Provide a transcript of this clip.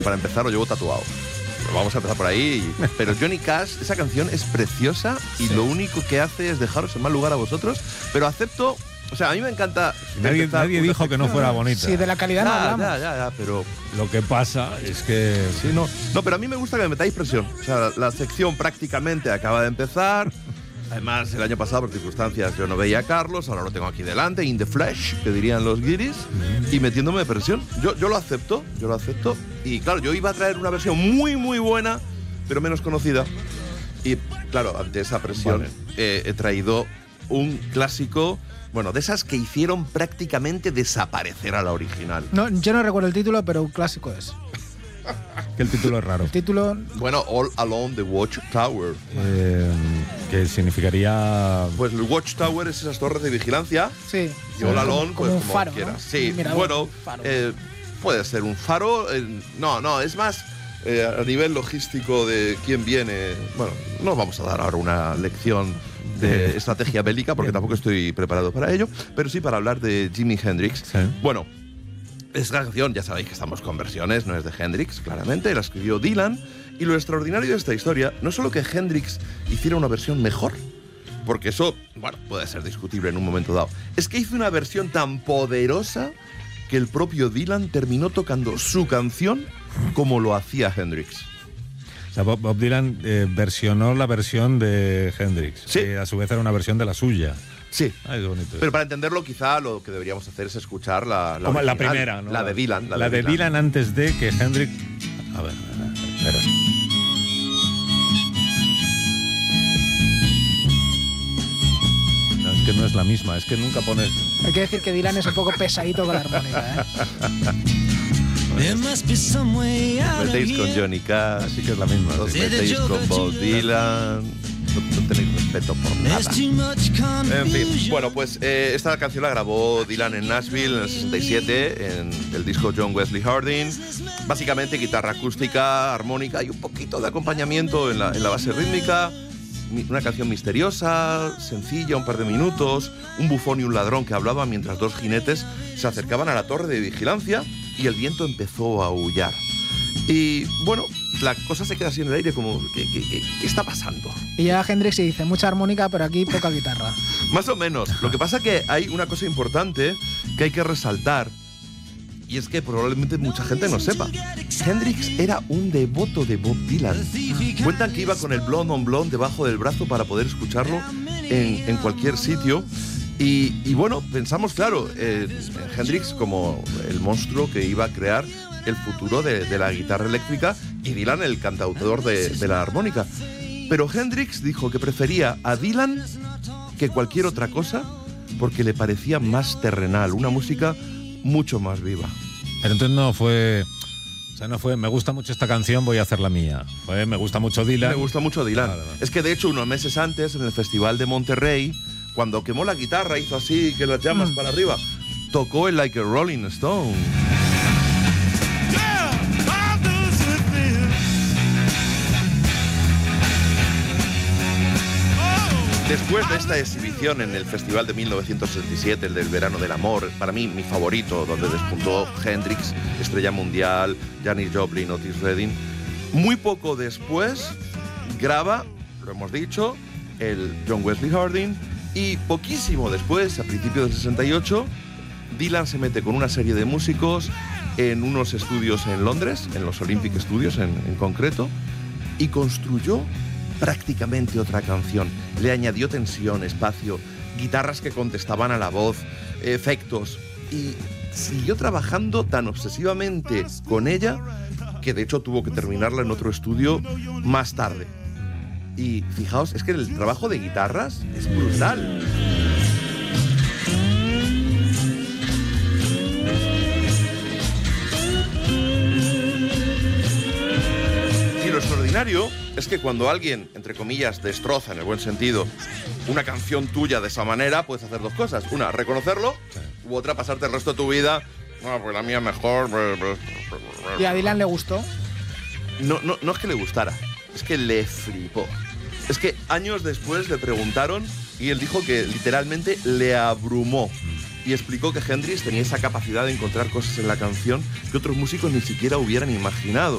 Para empezar, lo llevo tatuado. Vamos a empezar por ahí. Pero Johnny Cash, esa canción es preciosa y lo único que hace es dejaros en mal lugar a vosotros. Pero acepto... O sea, a mí me encanta... Nadie dijo que no fuera bonita. Sí, de la calidad no hablamos. Ya, pero... Lo que pasa es que... Sí, no, pero a mí me gusta que me metáis presión. O sea, la sección prácticamente acaba de empezar. Además, el año pasado, por circunstancias, yo no veía a Carlos, ahora lo tengo aquí delante, in the flesh, que dirían los guiris, y metiéndome de presión. Yo lo acepto. Y claro, yo iba a traer una versión muy, muy buena, pero menos conocida. Y claro, ante esa presión he traído un clásico, bueno, de esas que hicieron prácticamente desaparecer a la original. No, yo no recuerdo el título, pero un clásico es. Que el título es raro. El título... Bueno, All Along the Watchtower. Que significaría... Pues el Watchtower es esas torres de vigilancia. Sí. Y All Along, como pues un faro, quieras. ¿no? Sí, Mirador, bueno, faro. puede ser un faro. No, es más a nivel logístico de quién viene. Bueno, no vamos a dar ahora una lección de estrategia bélica porque tampoco estoy preparado para ello, pero sí para hablar de Jimi Hendrix. Sí. Bueno, esta canción, ya sabéis que estamos con versiones, no es de Hendrix, claramente, la escribió Dylan, y lo extraordinario de esta historia, no solo que Hendrix hiciera una versión mejor, porque eso, bueno, puede ser discutible en un momento dado, es que hizo una versión tan poderosa que el propio Dylan terminó tocando su canción como lo hacía Hendrix. O sea, Bob Dylan versionó la versión de Hendrix, Sí. que a su vez era una versión de la suya. Sí. Ay, qué bonito. Pero para entenderlo, quizá lo que deberíamos hacer es escuchar la Como la original, primera, ¿no? La de Dylan. La de Dylan antes de que Hendrix... A ver. No, es que no es la misma, es que nunca pones... Hay que decir que Dylan es un poco pesadito con la armónica, Os metéis con Johnny Cash, Así que es la misma. os Sí. metéis con Bob Dylan, no tenéis respeto por nada. En fin, bueno, pues esta canción la grabó Dylan en Nashville en el 67, en el disco John Wesley Harding. Básicamente guitarra acústica, armónica y un poquito de acompañamiento en la base rítmica. Una canción misteriosa, sencilla, un par de minutos, un bufón y un ladrón que hablaban mientras dos jinetes se acercaban a la torre de vigilancia y el viento empezó a aullar. Y bueno, la cosa se queda así en el aire como, ¿qué está pasando? Y ya Hendrix sí dice, mucha armónica, pero aquí poca guitarra. Más o menos. Lo que pasa es que hay una cosa importante que hay que resaltar, y es que probablemente mucha gente no sepa. Hendrix era un devoto de Bob Dylan. Cuentan que iba con el Blonde on Blonde debajo del brazo para poder escucharlo en cualquier sitio. Y bueno, pensamos, claro, en Hendrix como el monstruo que iba a crear el futuro de la guitarra eléctrica y Dylan el cantautor de la armónica. Pero Hendrix dijo que prefería a Dylan que cualquier otra cosa porque le parecía más terrenal, una música mucho más viva. Pero entonces no fue... O sea, no fue, me gusta mucho esta canción, voy a hacer la mía. Fue, me gusta mucho Dylan. Me gusta mucho Dylan. Vale. Es que de hecho unos meses antes, en el Festival de Monterrey, cuando quemó la guitarra, hizo así, que las llamas para arriba, tocó el Like a Rolling Stone. Después de esta exhibición en el Festival de 1967, el del Verano del Amor, para mí mi favorito, donde despuntó Hendrix, estrella mundial, Janis Joplin, Otis Redding, muy poco después graba, lo hemos dicho, el John Wesley Harding, y poquísimo después, a principios del 68, Dylan se mete con una serie de músicos en unos estudios en Londres, en los Olympic Studios en concreto, y construyó prácticamente otra canción. Le añadió tensión, espacio, guitarras que contestaban a la voz, efectos, y siguió trabajando tan obsesivamente con ella que de hecho tuvo que terminarla en otro estudio más tarde. Y fijaos, es que el trabajo de guitarras es brutal. Y lo extraordinario es que cuando alguien, entre comillas, destroza, en el buen sentido, una canción tuya de esa manera, puedes hacer dos cosas. Una, reconocerlo, u otra, pasarte el resto de tu vida, pues la mía mejor. Y a Dylan le gustó. No es que le gustara, es que le flipó. Es que años después le preguntaron y él dijo que literalmente le abrumó. Y explicó que Hendrix tenía esa capacidad de encontrar cosas en la canción que otros músicos ni siquiera hubieran imaginado.